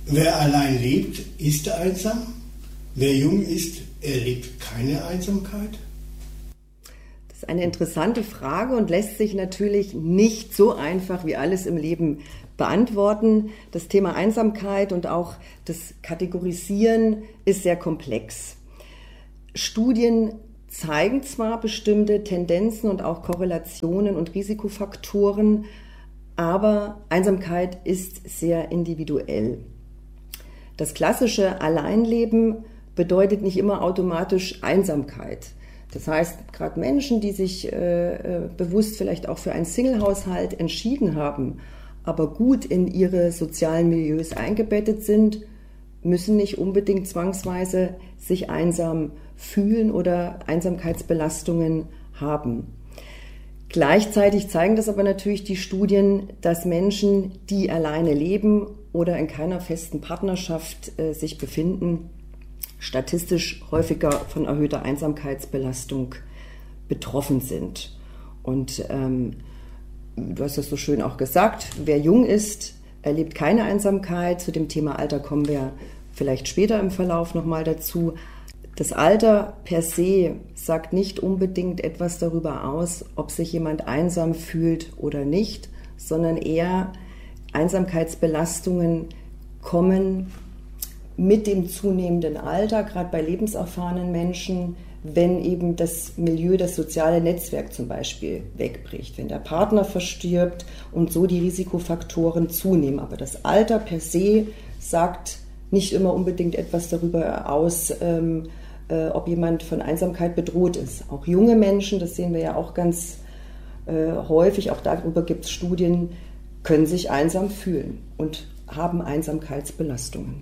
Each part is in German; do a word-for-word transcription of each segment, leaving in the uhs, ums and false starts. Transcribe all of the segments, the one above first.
Wer allein lebt, ist einsam. Wer jung ist, erlebt keine Einsamkeit. Das ist eine interessante Frage und lässt sich natürlich nicht so einfach wie alles im Leben beantworten. Das Thema Einsamkeit und auch das Kategorisieren ist sehr komplex. Studien zeigen zwar bestimmte Tendenzen und auch Korrelationen und Risikofaktoren, aber Einsamkeit ist sehr individuell. Das klassische Alleinleben bedeutet nicht immer automatisch Einsamkeit. Das heißt, gerade Menschen, die sich äh, bewusst vielleicht auch für einen Single-Haushalt entschieden haben, aber gut in ihre sozialen Milieus eingebettet sind, müssen nicht unbedingt zwangsweise sich einsam fühlen oder Einsamkeitsbelastungen haben. Gleichzeitig zeigen das aber natürlich die Studien, dass Menschen, die alleine leben oder in keiner festen Partnerschaft äh, sich befinden, statistisch häufiger von erhöhter Einsamkeitsbelastung betroffen sind. Und ähm, du hast das so schön auch gesagt, wer jung ist, erlebt keine Einsamkeit. Zu dem Thema Alter kommen wir vielleicht später im Verlauf nochmal dazu. Das Alter per se sagt nicht unbedingt etwas darüber aus, ob sich jemand einsam fühlt oder nicht, sondern eher Einsamkeitsbelastungen kommen mit dem zunehmenden Alter, gerade bei lebenserfahrenen Menschen, wenn eben das Milieu, das soziale Netzwerk zum Beispiel wegbricht, wenn der Partner verstirbt und so die Risikofaktoren zunehmen. Aber das Alter per se sagt nicht immer unbedingt etwas darüber aus, ähm, äh, ob jemand von Einsamkeit bedroht ist. Auch junge Menschen, das sehen wir ja auch ganz äh, häufig, auch darüber gibt es Studien, können sich einsam fühlen und haben Einsamkeitsbelastungen.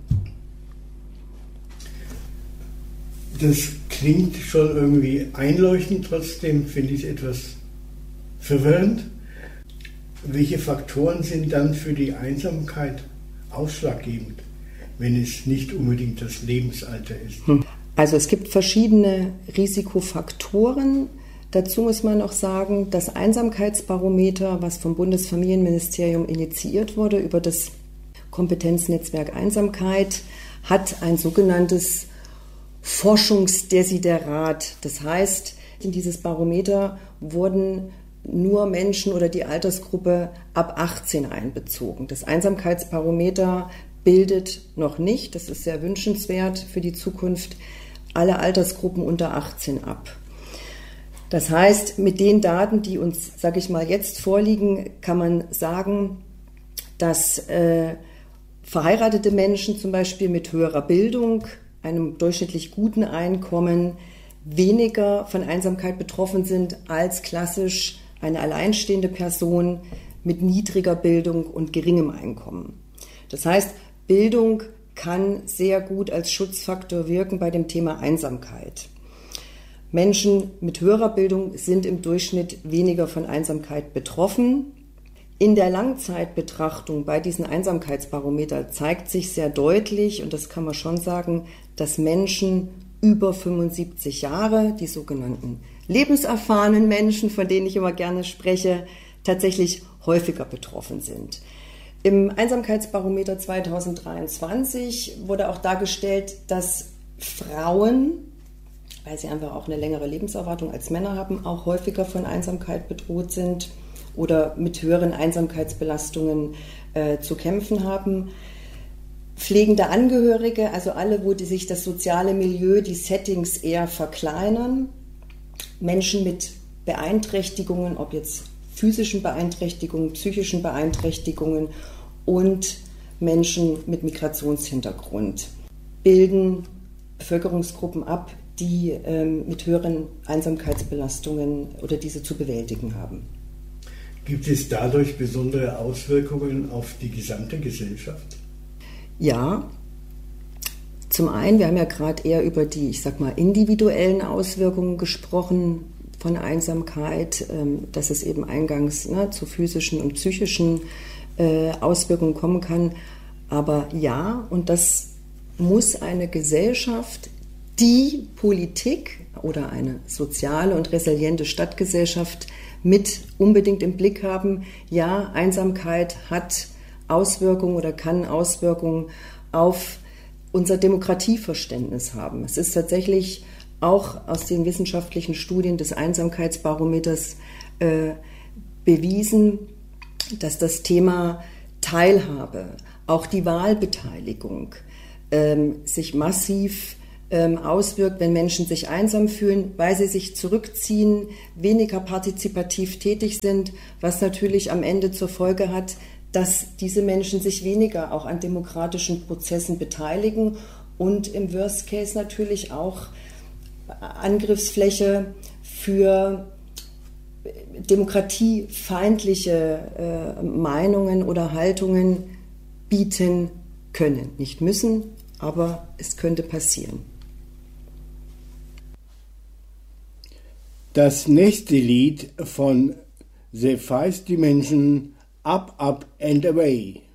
Das klingt schon irgendwie einleuchtend, trotzdem finde ich es etwas verwirrend. Welche Faktoren sind dann für die Einsamkeit ausschlaggebend, wenn es nicht unbedingt das Lebensalter ist? Also es gibt verschiedene Risikofaktoren. Dazu muss man noch sagen, das Einsamkeitsbarometer, was vom Bundesfamilienministerium initiiert wurde über das Kompetenznetzwerk Einsamkeit, hat ein sogenanntes Forschungsdesiderat. Das heißt, in dieses Barometer wurden nur Menschen oder die Altersgruppe ab achtzehn einbezogen. Das Einsamkeitsbarometer bildet noch nicht, das ist sehr wünschenswert für die Zukunft, alle Altersgruppen unter achtzehn ab. Das heißt, mit den Daten, die uns, sage ich mal, jetzt vorliegen, kann man sagen, dass äh, verheiratete Menschen zum Beispiel mit höherer Bildung, einem durchschnittlich guten Einkommen, weniger von Einsamkeit betroffen sind als klassisch eine alleinstehende Person mit niedriger Bildung und geringem Einkommen. Das heißt, Bildung kann sehr gut als Schutzfaktor wirken bei dem Thema Einsamkeit. Menschen mit höherer Bildung sind im Durchschnitt weniger von Einsamkeit betroffen. In der Langzeitbetrachtung bei diesen Einsamkeitsbarometer zeigt sich sehr deutlich, und das kann man schon sagen, dass Menschen über fünfundsiebzig Jahre, die sogenannten lebenserfahrenen Menschen, von denen ich immer gerne spreche, tatsächlich häufiger betroffen sind. Im Einsamkeitsbarometer zweitausenddreiundzwanzig wurde auch dargestellt, dass Frauen, weil sie einfach auch eine längere Lebenserwartung als Männer haben, auch häufiger von Einsamkeit bedroht sind oder mit höheren Einsamkeitsbelastungen äh, zu kämpfen haben. Pflegende Angehörige, also alle, wo die sich das soziale Milieu, die Settings eher verkleinern. Menschen mit Beeinträchtigungen, ob jetzt physischen Beeinträchtigungen, psychischen Beeinträchtigungen und Menschen mit Migrationshintergrund bilden Bevölkerungsgruppen ab, die ähm, mit höheren Einsamkeitsbelastungen oder diese zu bewältigen haben. Gibt es dadurch besondere Auswirkungen auf die gesamte Gesellschaft? Ja, zum einen, wir haben ja gerade eher über die, ich sag mal, individuellen Auswirkungen gesprochen von Einsamkeit, ähm, dass es eben eingangs ne, zu physischen und psychischen äh, Auswirkungen kommen kann. Aber ja, und das muss eine Gesellschaft, die Politik oder eine soziale und resiliente Stadtgesellschaft mit unbedingt im Blick haben. Ja, Einsamkeit hat Auswirkungen oder kann Auswirkungen auf unser Demokratieverständnis haben. Es ist tatsächlich auch aus den wissenschaftlichen Studien des Einsamkeitsbarometers äh, bewiesen, dass das Thema Teilhabe, auch die Wahlbeteiligung, ähm, sich massiv ähm, auswirkt, wenn Menschen sich einsam fühlen, weil sie sich zurückziehen, weniger partizipativ tätig sind, was natürlich am Ende zur Folge hat, dass diese Menschen sich weniger auch an demokratischen Prozessen beteiligen und im Worst Case natürlich auch Angriffsfläche für demokratiefeindliche äh, Meinungen oder Haltungen bieten können. Nicht müssen, aber es könnte passieren. Das nächste Lied von The Five Dimension, Up, Up and Away.